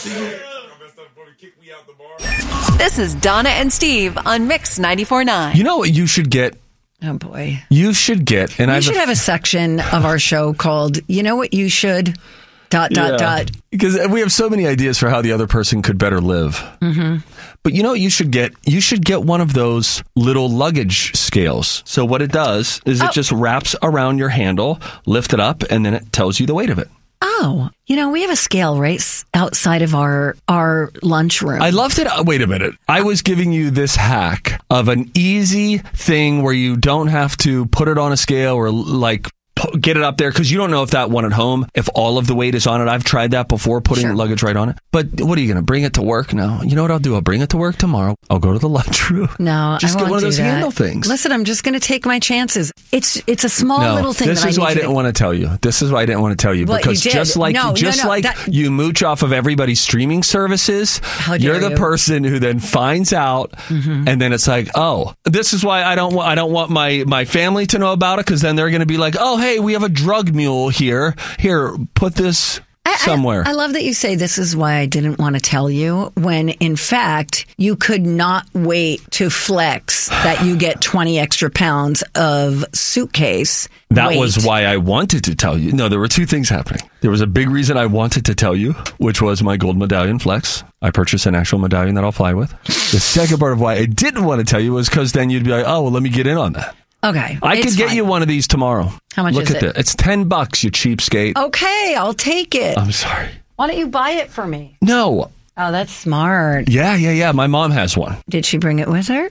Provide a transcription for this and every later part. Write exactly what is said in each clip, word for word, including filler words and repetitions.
This is Donna and Steve on Mix ninety-four point nine. You know what you should get? Oh, boy. You should get... and We I've should have a section of our show called, you know what you should... Dot, dot, yeah. dot. Because we have so many ideas for how the other person could better live. Mm-hmm. But you know what you should get? You should get one of those little luggage scales. So what it does is oh. it just wraps around your handle, lift it up, and then it tells you the weight of it. Oh, you know, we have a scale right outside of our our lunchroom. I loved it. Wait a minute. I was giving you this hack of an easy thing where you don't have to put it on a scale or like get it up there, because you don't know if that one at home, if all of the weight is on it. I've tried that before, putting sure. luggage right on it. But what are you going to bring it to work now? You know what I'll do? I'll bring it to work tomorrow. I'll go to the lunchroom. No, just I get won't one of do those that. handle things. Listen, I'm just going to take my chances. It's it's a small no, little thing. This that is I why I didn't to... want to tell you. This is why I didn't want to tell you well, because you just like no, just no, no, like that... you mooch off of everybody's streaming services, you're the you. person who then finds out, mm-hmm. and then it's like, oh, this is why I don't want I don't want my my family to know about it, because then they're going to be like, oh, hey, we have a drug mule here. Here, put this somewhere. I, I, I love that you say this is why I didn't want to tell you, when in fact you could not wait to flex that you get twenty extra pounds of suitcase. That weight. was why I wanted to tell you. No, there were two things happening. There was a big reason I wanted to tell you, which was my gold medallion flex. I purchased an actual medallion that I'll fly with. The second part of why I didn't want to tell you was because then you'd be like, oh, well, let me get in on that. Okay. I could get fine. you one of these tomorrow. How much Look is at it? it. It's ten bucks, you cheapskate. Okay, I'll take it. I'm sorry. Why don't you buy it for me? No. Oh, that's smart. Yeah, yeah, yeah. My mom has one. Did she bring it with her?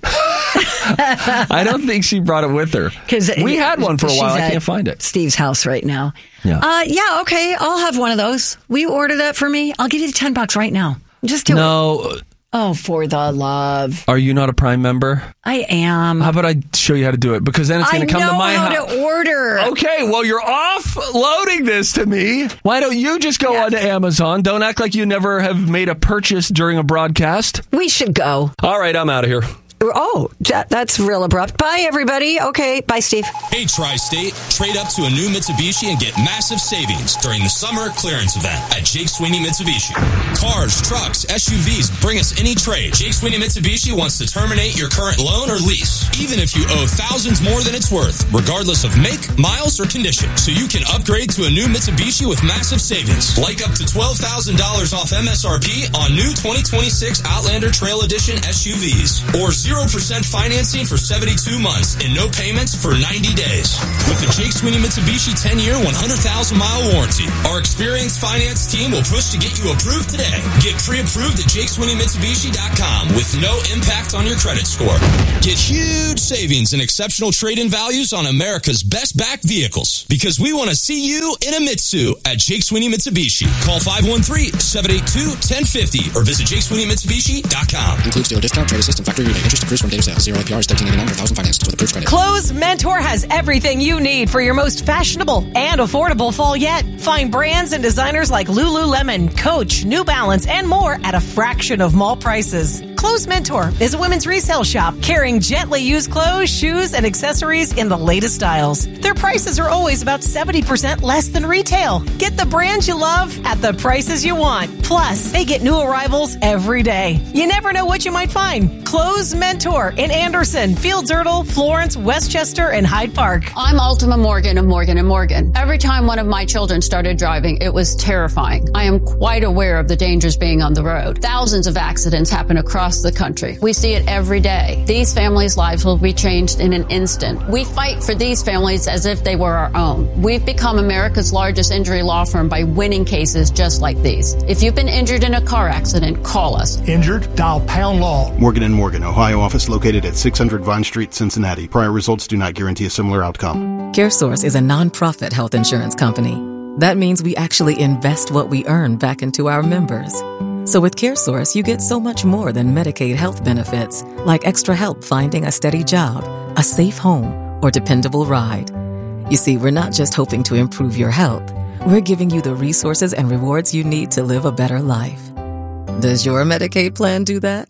I don't think she brought it with her. Because we had one for a while. I can't find it. Steve's house right now. Yeah. Uh, yeah, okay. I'll have one of those. Will you order that for me? I'll give you the ten bucks right now. Just do no. it. No. Oh, for the love. Are you not a Prime member? I am. How about I show you how to do it? Because then it's going to come to my house. I know how to order. Okay, well, you're offloading this to me. Why don't you just go yeah. onto Amazon? Don't act like you never have made a purchase during a broadcast. We should go. All right, I'm out of here. Oh, that's real abrupt. Bye, everybody. Okay, bye, Steve. Hey, Tri-State, trade up to a new Mitsubishi and get massive savings during the summer clearance event at Jake Sweeney Mitsubishi. Cars, trucks, S U Vs, bring us any trade. Jake Sweeney Mitsubishi wants to terminate your current loan or lease, even if you owe thousands more than it's worth, regardless of make, miles, or condition. So you can upgrade to a new Mitsubishi with massive savings, like up to twelve thousand dollars off M S R P on new twenty twenty-six Outlander Trail Edition S U Vs, or zero percent financing for seventy-two months and no payments for ninety days. With the Jake Sweeney Mitsubishi ten-year, one hundred thousand mile warranty, our experienced finance team will push to get you approved today. Get pre-approved at jake sweeney mitsubishi dot com with no impact on your credit score. Get huge savings and exceptional trade-in values on America's best back vehicles, because we want to see you in a Mitsu at Jake Sweeney Mitsubishi. Call five one three, seven eight two, one zero five zero or visit jake sweeney mitsubishi dot com. Includes dealer discount, trade assist, and factory rebate. Interest accrues from date of sale. Zero A P R is thirteen eighty-nine per thousand financed with approved credit. Clothes Mentor has everything you need for your most fashionable and affordable fall yet. Find brands and designers like Lululemon, Coach, New Balance, and more at a fraction of mall prices. Clothes Mentor is a women's resale shop carrying gently used clothes, shoes, and accessories in the latest styles. Their prices are always about seventy percent less than retail. Get the brands you love at the prices you want. Plus, they get new arrivals every day. You never know what you might find. Clothes Mentor in Anderson, Fields Erdel, Florence, Westchester, and Hyde Park. I'm Ultima Morgan of Morgan and Morgan. Every time one of my children started driving, it was terrifying. I am quite aware of the dangers being on the road. Thousands of accidents happen across the country. We see it every day. These families' lives will be changed in an instant. We fight for these families as if they were our own. We've become America's largest injury law firm by winning cases just like these. If you've been injured in a car accident, call us. Injured? Dial pound law. Morgan and Morgan, Ohio office located at six hundred Vine Street, Cincinnati. Prior results do not guarantee a similar outcome. CareSource is a nonprofit health insurance company. That means we actually invest what we earn back into our members. So with CareSource, you get so much more than Medicaid health benefits, like extra help finding a steady job, a safe home, or dependable ride. You see, we're not just hoping to improve your health. We're giving you the resources and rewards you need to live a better life. Does your Medicaid plan do that?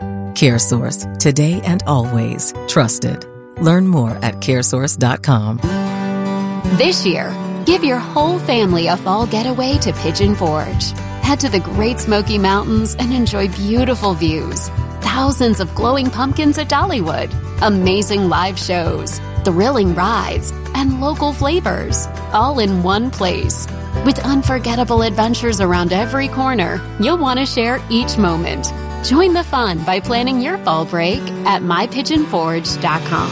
CareSource, today and always trusted. Learn more at care source dot com. This year, give your whole family a fall getaway to Pigeon Forge. Head to the Great Smoky Mountains and enjoy beautiful views. Thousands of glowing pumpkins at Dollywood. Amazing live shows, thrilling rides, and local flavors. All in one place. With unforgettable adventures around every corner, you'll want to share each moment. Join the fun by planning your fall break at my pigeon forge dot com.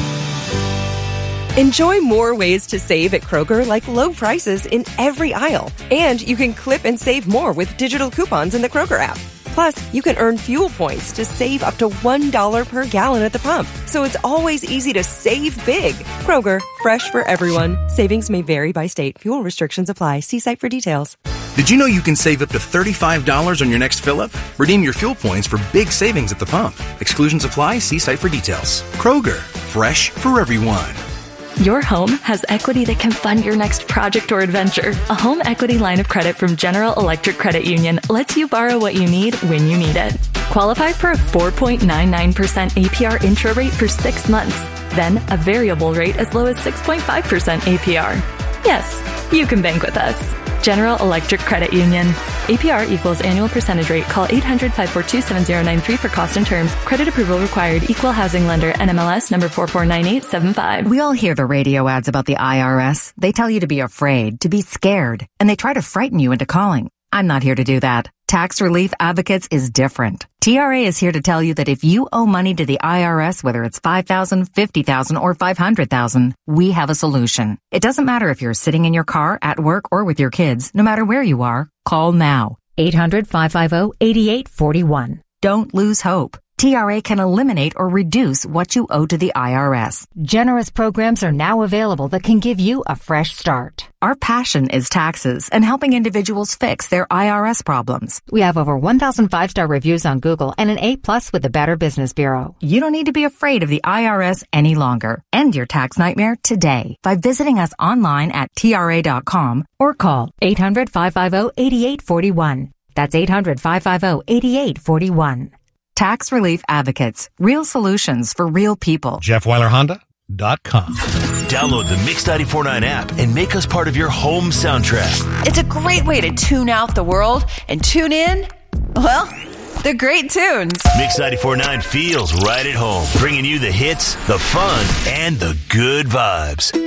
Enjoy more ways to save at Kroger, like low prices in every aisle. And you can clip and save more with digital coupons in the Kroger app. Plus, you can earn fuel points to save up to one dollar per gallon at the pump. So it's always easy to save big. Kroger, fresh for everyone. Savings may vary by state. Fuel restrictions apply. See site for details. Did you know you can save up to thirty-five dollars on your next fill-up? Redeem your fuel points for big savings at the pump. Exclusions apply. See site for details. Kroger, fresh for everyone. Your home has equity that can fund your next project or adventure. A home equity line of credit from General Electric Credit Union lets you borrow what you need when you need it. Qualify for a four point nine nine percent A P R intro rate for six months. Then a variable rate as low as six point five percent A P R. Yes, you can bank with us. General Electric Credit Union. A P R equals annual percentage rate. Call eight hundred, five four two, seven zero nine three for cost and terms. Credit approval required. Equal housing lender. N M L S number four four nine eight seven five. We all hear the radio ads about the I R S. They tell you to be afraid, to be scared, and they try to frighten you into calling. I'm not here to do that. Tax Relief Advocates is different. T R A is here to tell you that if you owe money to the I R S, whether it's five thousand dollars, fifty thousand dollars, or five hundred thousand dollars, we have a solution. It doesn't matter if you're sitting in your car, at work, or with your kids. No matter where you are, call now. eight hundred, five five zero, eight eight four one. Don't lose hope. T R A can eliminate or reduce what you owe to the I R S. Generous programs are now available that can give you a fresh start. Our passion is taxes and helping individuals fix their I R S problems. We have over one thousand five-star reviews on Google and an A plus with the Better Business Bureau. You don't need to be afraid of the I R S any longer. End your tax nightmare today by visiting us online at T R A dot com or call eight hundred, five five zero, eight eight four one. That's eight hundred, five five zero, eight eight four one. Tax Relief Advocates. Real solutions for real people. Jeff Weiler Honda dot com. Download the Mix ninety-four point nine app and make us part of your home soundtrack. It's a great way to tune out the world and tune in, well, the great tunes. Mix ninety-four point nine feels right at home, bringing you the hits, the fun, and the good vibes.